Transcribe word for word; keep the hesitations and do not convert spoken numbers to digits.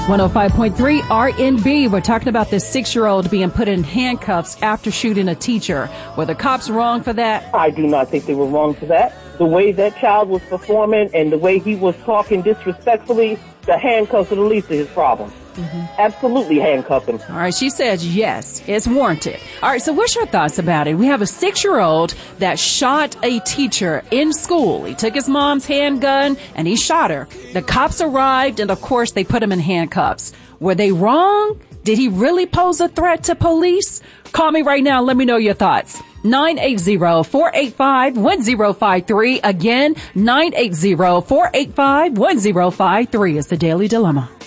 one oh five point three R N B. We're talking about this six-year-old being put in handcuffs after shooting a teacher. Were the cops wrong for that? I do not think they were wrong for that. The way that child was performing and the way he was talking disrespectfully, the handcuffs are the least of his problem. Mm-hmm. Absolutely handcuff him. All right, she says yes, it's warranted. All right, so what's your thoughts about it? We have a six-year-old that shot a teacher in school. He took his mom's handgun and he shot her. The cops arrived and, of course, they put him in handcuffs. Were they wrong? Did he really pose a threat to police? Call me right now. Let me know your thoughts. nine eight zero, four eight five, one zero five three. Again, nine eight zero, four eight five, one zero five three is the Daily Dilemma.